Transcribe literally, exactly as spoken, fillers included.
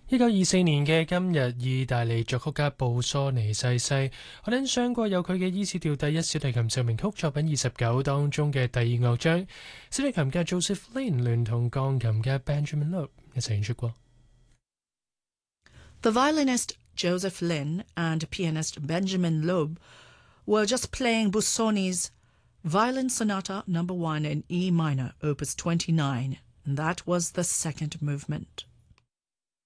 一九二四年嘅今日，意大利作曲家布蘇尼逝世。我哋相過有佢嘅 E 小調第一小提琴奏鳴曲作品二十九當中嘅第二樂章，小提琴嘅 Joseph Lin 聯同鋼琴嘅 Benjamin Loeb 一齊演出過。 The violinist Joseph Lin and pianist Benjamin Loeb were just playing Busoni's Violin Sonata Number One in E minor, Opus twenty-nine, and that was the second movement.